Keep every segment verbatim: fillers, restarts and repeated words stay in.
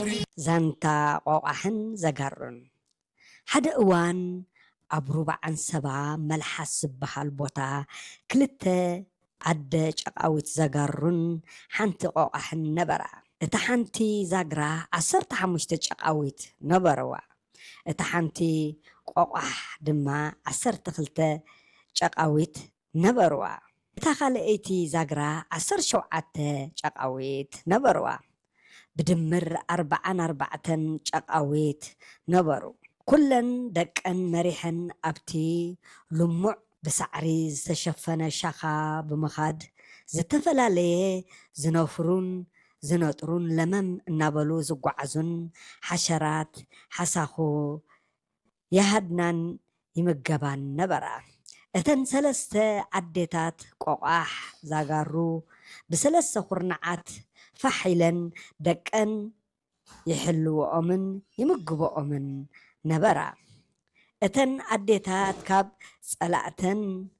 ዛንታ ቆቋሕን ዘጋሩን ሓደ እዋን ኣብ ሩባዕን ሰባ መልሓስ ዝበሃል ቦታ ክልተ ኣደ ጨቃዊት ዘጋሩን ሓንቲ ቆቋሕን ነበራ። እታ ሓንቲ ዛግራ ዓሰርተ ሓሙሽተ ጨቃዊት ነበረዋ። እታ ሓንቲ ቆቋሕ ድማ ዓሰርተ ክልተ ጨቃዊት ነበረዋ። እታ ካልአይቲ ዛግራ ዓሰርተ ሸውዓተ ጨቃዊት ነበረዋ። ብድምር ኣርባዓን ኣርባዕተን ጨቃዊት ነበሩ። ኩለን ደቀን መሪሐን ኣብቲ ልሙዕ ብሳዕሪ ዝተሸፈነ ሻኻ ብምኻድ ዝተፈላለየ ዝነፍሩን ዝነጥሩን ለመም እናበሉ ዝጓዓዙን ሓሸራት ሓሳኹ የሃድናን ይምገባን ነበራ። እተን ሰለስተ ኣዴታት ቆቋሕ ዛጋሩ ብሰለስተ ኩርናዓት ፋሕ ኢለን ደቀን ይሕልውኦምን ይምግብኦምን ነበራ። እተን ኣዴታት ካብ ጸላእተን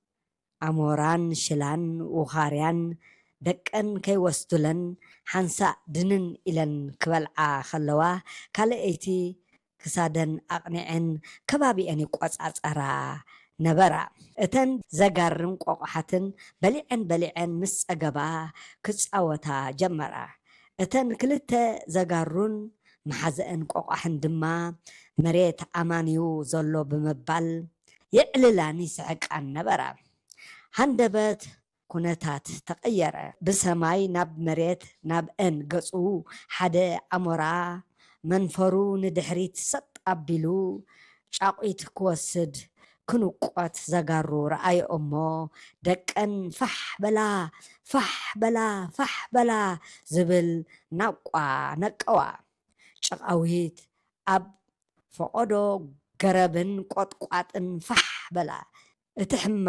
ኣሞራን ሽላን ውኻርያን ደቀን ከይወስዱለን ሓንሳእ ድንን ኢለን ክበልዓ ከለዋ ካልአይቲ ክሳደን ኣቕኒዐን ከባቢአን ይቆጻጸራ ነበራ። እተን ዘጋርን ቆቋሓትን በሊዐን በሊዐን ምስ ፀገባ ክፃወታ ጀመራ። እተን ክልተ ዘጋሩን መሓዘአን ቆቋሕን ድማ መሬት ኣማንዩ ዘሎ ብምባል ይዕልላን ይስዕቃን ነበራ። ሃንደበት ኩነታት ተቀየረ። ብሰማይ ናብ መሬት ናብ እን ገጹ ሓደ ኣሞራ መንፈሩ ንድሕሪት ሰጥ ኣቢሉ ጫቁት ክወስድ ክንቆት ዘጋሩ ረኣይ እሞ ደቀን ፋሕ በላ ፋሕ በላ ፋሕ በላ ዝብል ናቋ ነቀዋ። ጨቃዊት ኣብ ፈቆዶ ገረብን ቆጥቋጥን ፋሕ በላ እቲ